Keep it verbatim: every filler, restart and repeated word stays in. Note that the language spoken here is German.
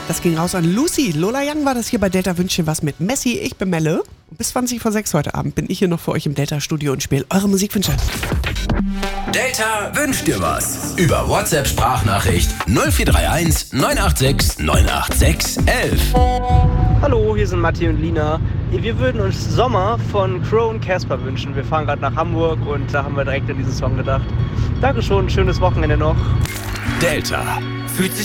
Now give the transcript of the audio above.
Das ging raus an Lucy. Lola Young war das hier bei Delta Wünscht dir was mit Messi. Ich bin Melle. Und bis zwanzig vor sechs heute Abend bin ich hier noch für euch im Delta-Studio und spiele eure Musikwünsche. Delta wünscht dir was. Über WhatsApp-Sprachnachricht null vier drei eins neun acht sechs neun acht sechs eins eins. Hallo, hier sind Matti und Lina. Wir würden uns Sommer von Crow und Casper wünschen. Wir fahren gerade nach Hamburg und da haben wir direkt an diesen Song gedacht. Dankeschön, schönes Wochenende noch. Delta fühlt sich